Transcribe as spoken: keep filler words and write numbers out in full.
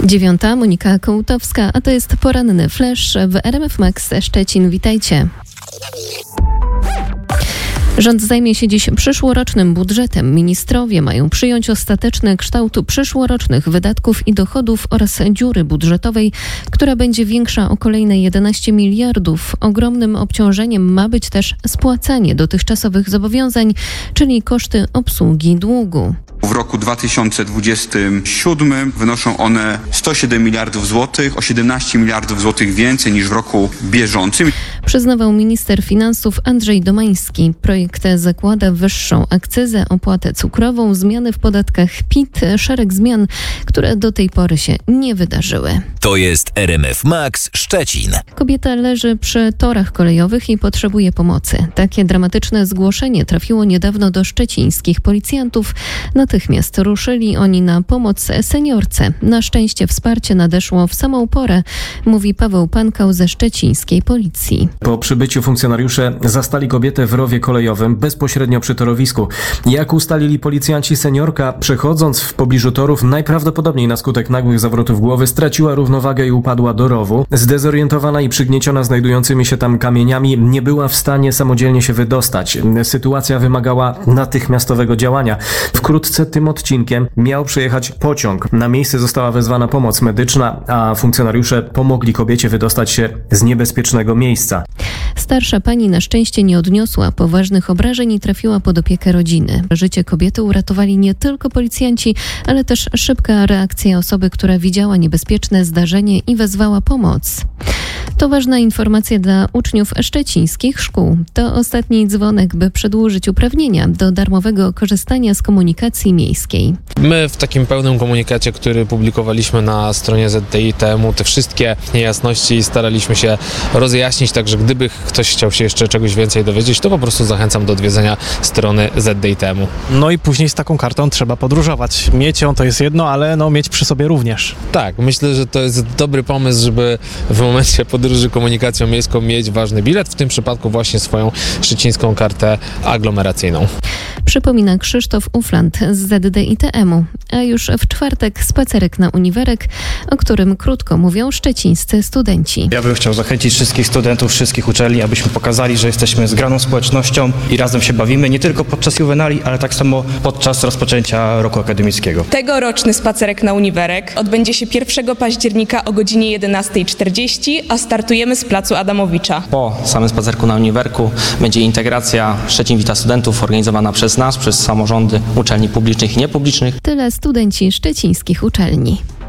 Dziewiąta, Monika Kołtowska, a to jest poranny flash w R M F Max Szczecin. Witajcie. Rząd zajmie się dziś przyszłorocznym budżetem. Ministrowie mają przyjąć ostateczny kształt przyszłorocznych wydatków i dochodów oraz dziury budżetowej, która będzie większa o kolejne jedenaście miliardów. Ogromnym obciążeniem ma być też spłacanie dotychczasowych zobowiązań, czyli koszty obsługi długu. W roku dwa tysiące dwudziestym siódmym wynoszą one sto siedem miliardów złotych, o siedemnaście miliardów złotych więcej niż w roku bieżącym. Przyznawał minister finansów Andrzej Domański. Projekt zakłada wyższą akcyzę, opłatę cukrową, zmiany w podatkach P I T, szereg zmian, które do tej pory się nie wydarzyły. To jest R M F Max Szczecin. Kobieta leży przy torach kolejowych i potrzebuje pomocy. Takie dramatyczne zgłoszenie trafiło niedawno do szczecińskich policjantów. Natychmiast ruszyli oni na pomoc seniorce. Na szczęście wsparcie nadeszło w samą porę, mówi Paweł Pankał ze szczecińskiej policji. Po przybyciu funkcjonariusze zastali kobietę w rowie kolejowym bezpośrednio przy torowisku. Jak ustalili policjanci, seniorka, przechodząc w pobliżu torów, najprawdopodobniej na skutek nagłych zawrotów głowy straciła równowagę i upadła do rowu. Zdezorientowana i przygnieciona znajdującymi się tam kamieniami, nie była w stanie samodzielnie się wydostać. Sytuacja wymagała natychmiastowego działania. Wkrótce tym odcinkiem miał przyjechać pociąg. Na miejsce została wezwana pomoc medyczna, a funkcjonariusze pomogli kobiecie wydostać się z niebezpiecznego miejsca. Starsza pani na szczęście nie odniosła poważnych obrażeń i trafiła pod opiekę rodziny. Życie kobiety uratowali nie tylko policjanci, ale też szybka reakcja osoby, która widziała niebezpieczne zdarzenie i wezwała pomoc. To ważna informacja dla uczniów szczecińskich szkół. To ostatni dzwonek, by przedłużyć uprawnienia do darmowego korzystania z komunikacji miejskiej. My w takim pełnym komunikacie, który publikowaliśmy na stronie Z D I T M u, te wszystkie niejasności staraliśmy się rozjaśnić, także gdyby ktoś chciał się jeszcze czegoś więcej dowiedzieć, to po prostu zachęcam do odwiedzenia strony Z D I T M u. No i później z taką kartą trzeba podróżować. Mieć ją to jest jedno, ale no mieć przy sobie również. Tak, myślę, że to jest dobry pomysł, żeby w momencie podróży komunikacją miejską mieć ważny bilet, w tym przypadku właśnie swoją szczecińską kartę aglomeracyjną. Przypomina Krzysztof Ufland z Z D I T M u. A już w czwartek spacerek na Uniwerek, o którym krótko mówią szczecińscy studenci. Ja bym chciał zachęcić wszystkich studentów, wszystkich uczelni, abyśmy pokazali, że jesteśmy zgraną społecznością i razem się bawimy, nie tylko podczas juwenali, ale tak samo podczas rozpoczęcia roku akademickiego. Tegoroczny spacerek na Uniwerek odbędzie się pierwszego października o godzinie jedenastej czterdzieści, a startujemy z placu Adamowicza. Po samym spacerku na Uniwerku będzie integracja Szczecin Wita Studentów organizowana przez nas, przez samorządy uczelni publicznych i niepublicznych. Tyle studenci szczecińskich uczelni.